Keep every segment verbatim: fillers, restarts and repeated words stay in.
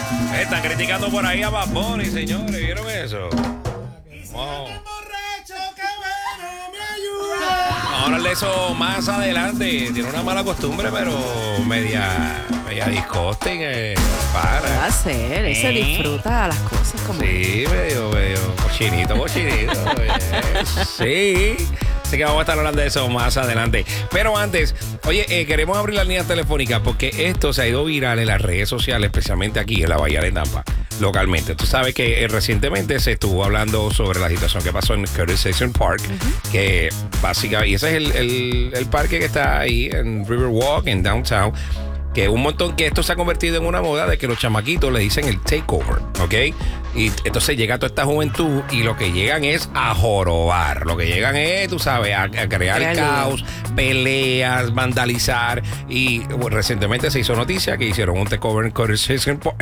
Están criticando por ahí a Bad Bunny, señores. ¿Vieron eso? Wow. Ahora de eso más adelante. Tiene una mala costumbre, pero media, media disgusting. Eh, para. Va a ser, él se disfruta las cosas como. Sí, medio, medio cochinito, cochinito. eh, sí. Así que vamos a estar hablando de eso más adelante. Pero antes, oye, eh, queremos abrir la línea telefónica porque esto se ha ido viral en las redes sociales, especialmente aquí en la Bahía de Tampa, localmente. Tú sabes que eh, recientemente se estuvo hablando sobre la situación que pasó en Curtis Station Park, uh-huh. que básicamente, y ese es el, el, el parque que está ahí en Riverwalk, en Downtown, que un montón, que esto se ha convertido en una moda de que los chamaquitos le dicen el takeover, ¿ok? Y entonces llega toda esta juventud y lo que llegan es a jorobar. Lo que llegan es, tú sabes, a, a crear Creal caos, peleas, vandalizar. Y bueno, recientemente se hizo noticia que hicieron un takeover en Curtis Station Park.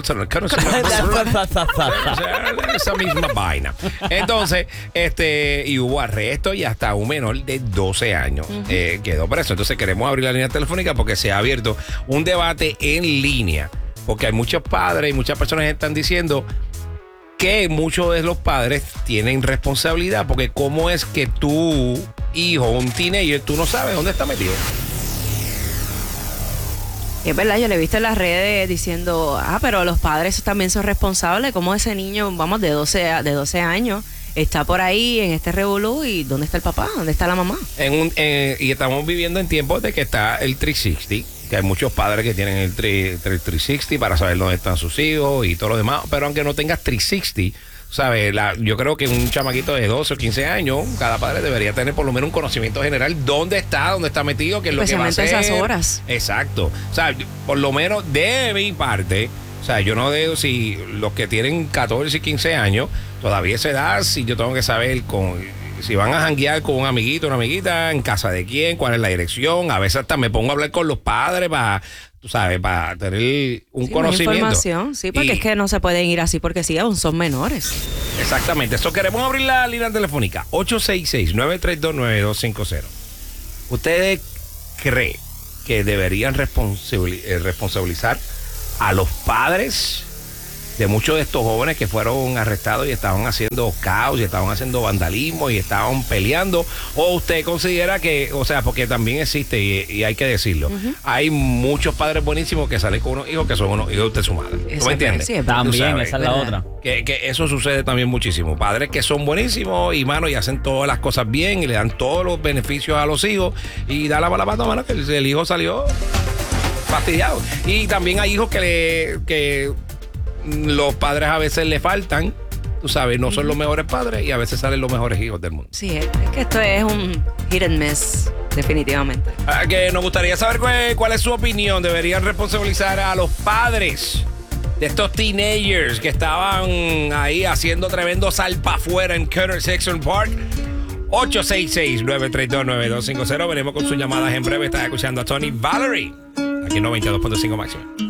Esa misma vaina. Entonces, este, y hubo arresto y hasta un menor de doce años uh-huh. eh, quedó preso. Entonces queremos abrir la línea telefónica porque se ha abierto un debate en línea, porque hay muchos padres y muchas personas que están diciendo que muchos de los padres tienen responsabilidad, porque cómo es que tu hijo, un teenager, tú no sabes dónde está metido. Es verdad, yo le he visto en las redes diciendo, ah, pero los padres también son responsables, como ese niño, vamos, de doce, de doce años, está por ahí en este revolú, y ¿dónde está el papá? ¿Dónde está la mamá? En un, eh, y estamos viviendo en tiempos de que está el trescientos sesenta, que hay muchos padres que tienen el, el trescientos sesenta para saber dónde están sus hijos y todo lo demás, pero aunque no tengas trescientos sesenta, ¿sabes? La, yo creo que un chamaquito de doce o quince años, cada padre debería tener por lo menos un conocimiento general dónde está, dónde está metido, qué es lo que va a hacer. Especialmente esas horas. Exacto. O sea, por lo menos de mi parte, o sea, yo no debo, si los que tienen catorce y quince años, todavía esa edad, si yo tengo que saber con... Si van a janguear con un amiguito, una amiguita, en casa de quién, cuál es la dirección. A veces hasta me pongo a hablar con los padres para, tú sabes, para tener un sí, conocimiento. Información, sí, porque y, es que no se pueden ir así porque sí, aún son menores. Exactamente. Eso queremos abrir la línea telefónica. ocho seis seis, nueve tres dos, nueve dos cinco cero. ¿Ustedes creen que deberían responsabilizar a los padres de muchos de estos jóvenes que fueron arrestados y estaban haciendo caos y estaban haciendo vandalismo y estaban peleando? ¿O usted considera que, o sea, porque también existe y, y hay que decirlo, uh-huh. hay muchos padres buenísimos que salen con unos hijos que son unos hijos de su madre? ¿Tú me entiendes? Sí, también, esa es la otra. Que, que eso sucede también muchísimo. Padres que son buenísimos y, mano, y hacen todas las cosas bien y le dan todos los beneficios a los hijos y da la mala pata, mano, que el, el hijo salió fastidiado. Y también hay hijos que le... que los padres a veces le faltan, tú sabes, no son los mejores padres y a veces salen los mejores hijos del mundo. Sí, es que esto es un hit and miss, definitivamente. Ah, que nos gustaría saber cuál, cuál es su opinión. ¿Deberían responsabilizar a los padres de estos teenagers que estaban ahí haciendo tremendo salpa afuera en Curtis Station Park? ocho seis seis, nueve tres dos, nueve dos cinco cero. Veremos con sus llamadas en breve. Estás escuchando a Tony Valerie aquí en noventa y dos punto cinco Máximo.